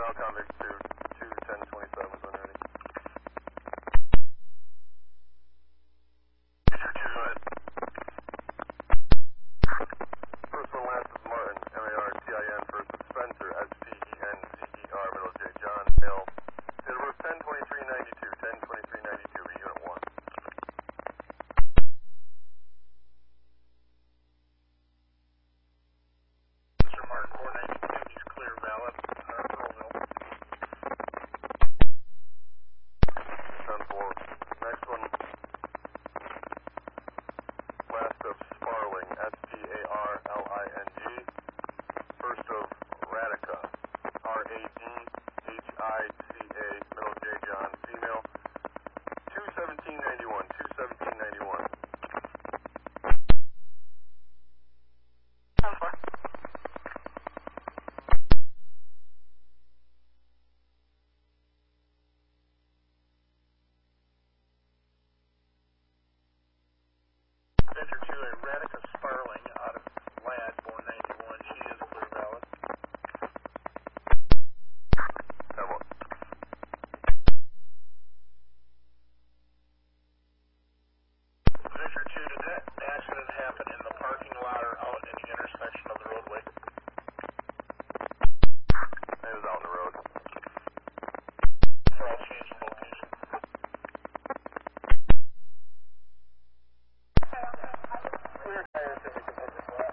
convict to 21027 is when ready. First one last is Martin, M-A-R-T-I-N, first is Spencer, S-P-E-N-C-E-R, middle J, John, L. Date of birth 10-23-92, 10-23-92, Unit 1. Mr. Martin, 492, he's clear, valid, Pearlville. 10-4. Next one, last of Sparling, S-P-A-R-L-I-N-G, first of Radica, R-A-D